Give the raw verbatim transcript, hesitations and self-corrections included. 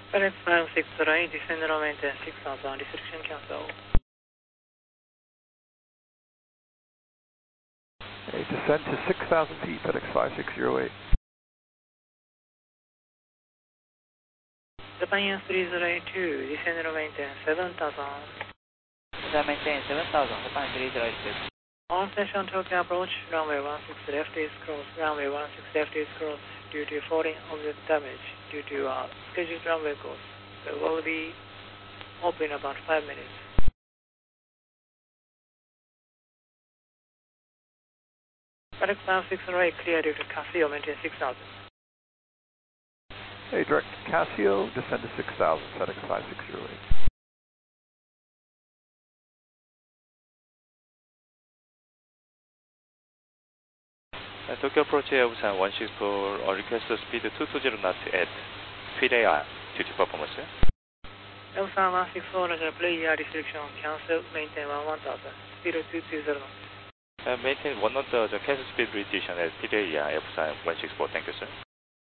FedEx five six zero, descend and maintain six thousand, restriction cancel. Hey, descend to six thousand feet, FedEx five six zero eight. Japan Air three zero eight two, descend and maintain seven thousand. Descend maintain seven thousand, Japan three zero eight two. On station Tokyo approach, runway one six left is cross, runway one six left is cross due to falling object damage due to uh, scheduled runway course. So we'll be open about five minutes. FedEx five six zero eight, clear due to Casio, maintain six thousand. Hey, direct Casio, descend to six thousand, FedEx five six zero eight. Tokyo approach Airbusan one six four, uh, request speed two two zero knots at Speed A R, duty performance. Airbusan one six four, play air restriction, cancel, maintain one one thousand, speed two two zero knots. Uh, maintain one knot, the cancel speed reduction at Speed A R, Airbusan one six four, thank you sir.